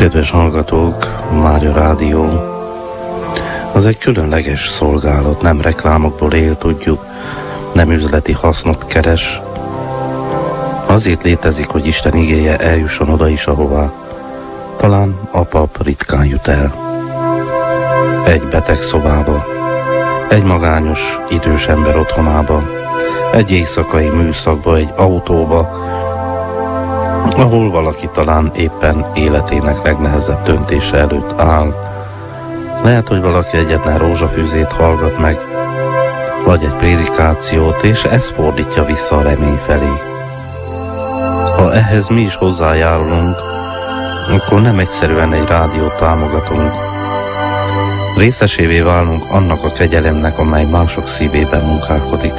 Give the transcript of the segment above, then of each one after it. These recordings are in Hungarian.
Kedves hallgatók, Mária Rádió. Az egy különleges szolgálat, nem reklámokból él, tudjuk, nem üzleti hasznot keres. Azért létezik, hogy Isten igéje eljusson oda is, ahová talán a pap ritkán jut el. Egy beteg szobába, egy magányos, idős ember otthonába, egy éjszakai műszakba, egy autóba, ahol valaki talán éppen életének legnehezebb döntése előtt áll. Lehet, hogy valaki egyetlen rózsafűzét hallgat meg, vagy egy prédikációt, és ez fordítja vissza a remény felé. Ha ehhez mi is hozzájárulunk, akkor nem egyszerűen egy rádiót támogatunk. Részesévé válunk annak a kegyelemnek, amely mások szívében munkálkodik.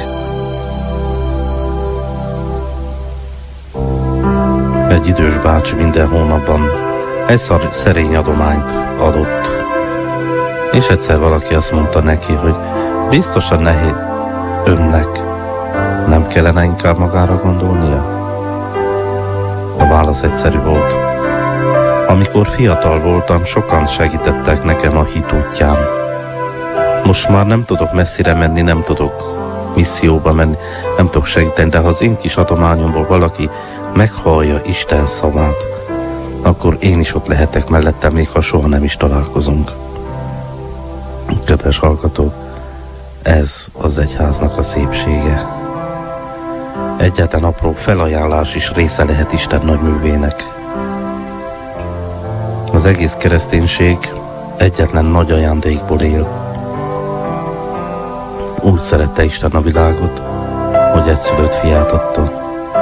Egy idős bácsi minden hónapban egy szerény adományt adott, és egyszer valaki azt mondta neki, hogy biztosan nehéz önnek, nem kellene inkább magára gondolnia? A válasz egyszerű volt. Amikor fiatal voltam, sokan segítettek nekem a hit útján. Most már nem tudok messzire menni, nem tudok misszióba menni, nem tudok segíteni, de ha az én kis adományomból valaki meghallja Isten szavát, akkor én is ott lehetek mellette, még ha soha nem is találkozunk. Kedves hallgatók, ez az egyháznak a szépsége. Egyetlen apró felajánlás is része lehet Isten nagy művének. Az egész kereszténység egyetlen nagy ajándékból él. Úgy szerette Isten a világot, hogy egyszülött fiát adta.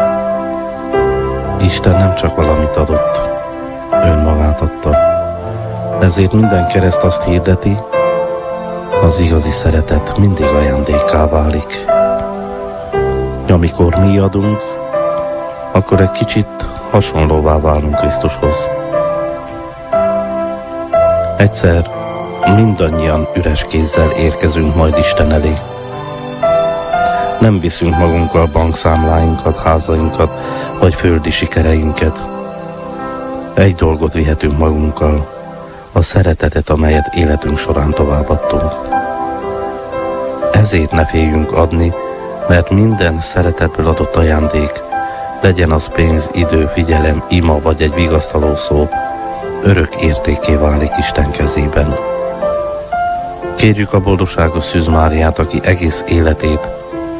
Isten nem csak valamit adott, önmagát adta. Ezért minden kereszt azt hirdeti, az igazi szeretet mindig ajándékká válik. Amikor mi adunk, akkor egy kicsit hasonlóvá válunk Krisztushoz. Egyszer mindannyian üres kézzel érkezünk majd Isten elé. Nem viszünk magunkkal bankszámláinkat, házainkat, vagy földi sikereinket. Egy dolgot vihetünk magunkkal, a szeretetet, amelyet életünk során továbbadtunk. Ezért ne féljünk adni, mert minden szeretetből adott ajándék, legyen az pénz, idő, figyelem, ima vagy egy vigasztaló szó, örök értékké válik Isten kezében. Kérjük a boldogságos Szűz Máriát, aki egész életét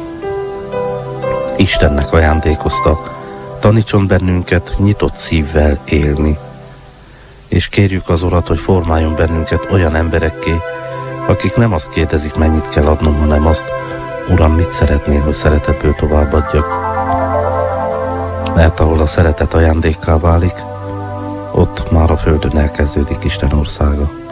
Istennek ajándékozta, tanítson bennünket nyitott szívvel élni. És kérjük az Urat, hogy formáljon bennünket olyan emberekké, akik nem azt kérdezik, mennyit kell adnom, hanem azt, Uram, mit szeretnél, hogy szeretetből továbbadjak. Mert ahol a szeretet ajándékká válik, ott már a földön elkezdődik Isten országa.